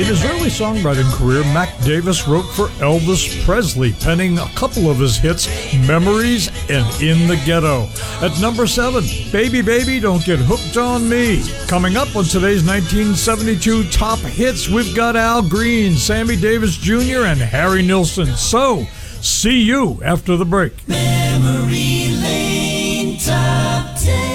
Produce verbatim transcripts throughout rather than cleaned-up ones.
In his early songwriting career, Mac Davis wrote for Elvis Presley, penning a couple of his hits, Memories and In the Ghetto. At number seven, Baby Baby Don't Get Hooked on Me. Coming up on today's nineteen seventy-two Top Hits, we've got Al Green, Sammy Davis Junior, and Harry Nilsson. So, see you after the break. Memory Lane Top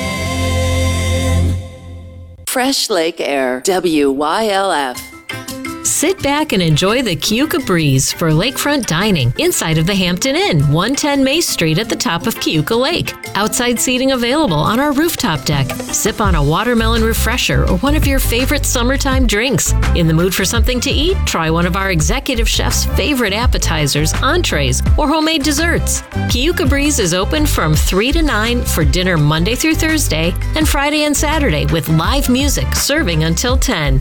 ten. Fresh Lake Air, W Y L F. Sit back and enjoy the Keuka breeze for lakefront dining inside of the Hampton Inn, one ten May Street at the top of Keuka Lake. Outside seating available on our rooftop deck. Sip on a watermelon refresher or one of your favorite summertime drinks. In the mood for something to eat? Try one of our executive chef's favorite appetizers, entrees, or homemade desserts. Keuka Breeze is open from three to nine for dinner Monday through Thursday and Friday and Saturday with live music serving until ten.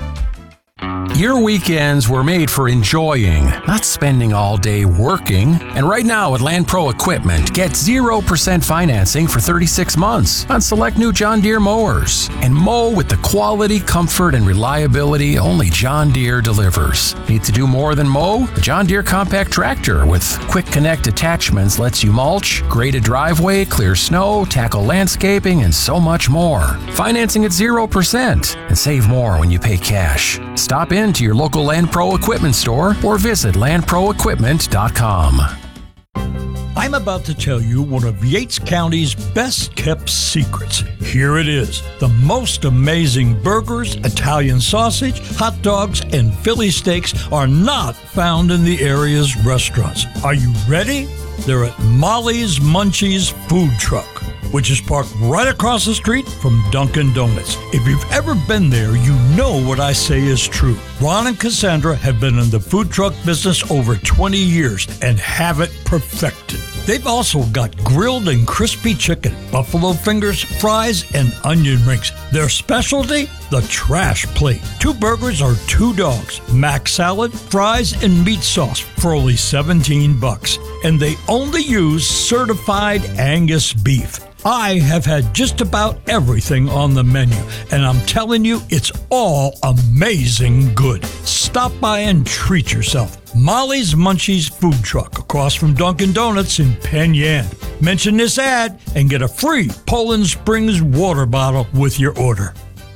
Your weekends were made for enjoying, not spending all day working. And right now at Land Pro Equipment, get zero percent financing for thirty-six months on select new John Deere mowers. And mow with the quality, comfort, and reliability only John Deere delivers. Need to do more than mow? The John Deere Compact Tractor with Quick Connect attachments lets you mulch, grade a driveway, clear snow, tackle landscaping, and so much more. Financing at zero percent and save more when you pay cash. Stop in to your local Land Pro Equipment store or visit land pro equipment dot com. I'm about to tell you one of Yates County's best-kept secrets. Here it is. The most amazing burgers, Italian sausage, hot dogs, and Philly steaks are not found in the area's restaurants. Are you ready? They're at Molly's Munchies Food Truck, which is parked right across the street from Dunkin' Donuts. If you've ever been there, you know what I say is true. Ron and Cassandra have been in the food truck business over twenty years and have it perfected. They've also got grilled and crispy chicken, buffalo fingers, fries, and onion rings. Their specialty? The trash plate. Two burgers or two dogs, mac salad, fries, and meat sauce for only seventeen bucks. And they only use certified Angus beef. I have had just about everything on the menu, and I'm telling you, it's all amazing good. Stop by and treat yourself. Molly's Munchies Food Truck, across from Dunkin' Donuts in Penn Yan. Mention this ad and get a free Poland Springs water bottle with your order.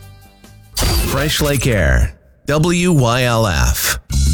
Fresh Lake Air, W Y L F.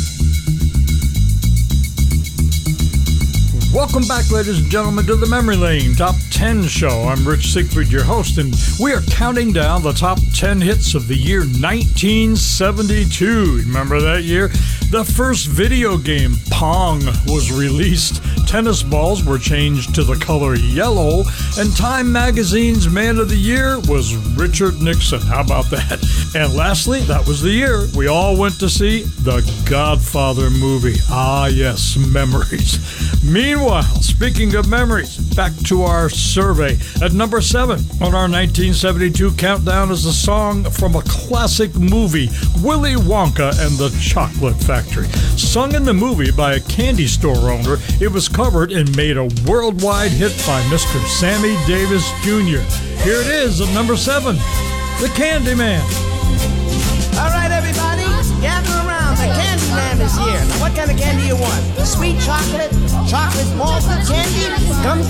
Welcome back, ladies and gentlemen, to the Memory Lane Top ten Show. I'm Rich Siegfried, your host, and we are counting down the top ten hits of the year nineteen seventy-two. Remember that year? The first video game, Pong, was released. Tennis balls were changed to the color yellow, and Time Magazine's Man of the Year was Richard Nixon. How about that? And lastly, that was the year we all went to see The Godfather movie. Ah, yes, memories. Meanwhile, speaking of memories, back to our survey. At number seven on our nineteen seventy-two countdown is a song from a classic movie, Willy Wonka and the Chocolate Factory. Sung in the movie by a candy store owner, it was covered and made a worldwide hit by Mister Sammy Davis Junior Here it is at number seven, The Candyman. All right, everybody, gather around. The Candyman is here. Now, what kind of candy you want? Sweet chocolate, chocolate malted candy? Come